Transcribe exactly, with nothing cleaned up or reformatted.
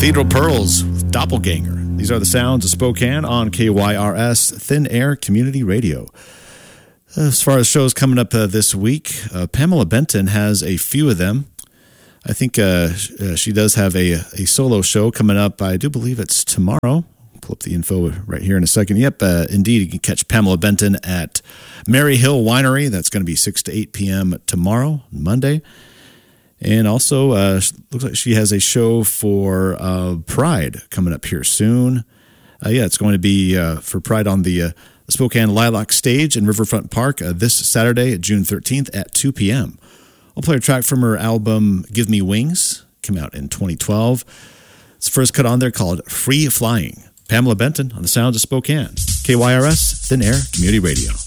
Cathedral Pearls, Doppelganger. These are the sounds of Spokane on K Y R S Thin Air Community Radio. As far as shows coming up uh, this week, uh, Pamela Benton has a few of them. I think uh, uh, she does have a, a solo show coming up. I do believe it's tomorrow. I'll pull up the info right here in a second. Yep, uh, indeed, you can catch Pamela Benton at Mary Hill Winery. That's going to be six to eight p.m. tomorrow, Monday. And also, uh, looks like she has a show for uh, Pride coming up here soon. Uh, yeah, it's going to be uh, for Pride on the uh, Spokane Lilac Stage in Riverfront Park uh, this Saturday, June thirteenth at two p.m. I'll play a track from her album Give Me Wings, came out in twenty twelve. It's the first cut on there called Free Flying. Pamela Benton on the sounds of Spokane. K Y R S, Thin Air Community Radio.